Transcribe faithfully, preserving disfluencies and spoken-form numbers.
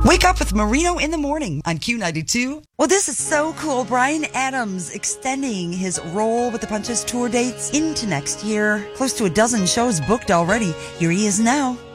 Wake up with Marino in the morning on Q ninety-two. Well, this is so cool. Bryan Adams extending his Roll with the Punches tour dates into next year. Close to a dozen shows booked already. Here he is now.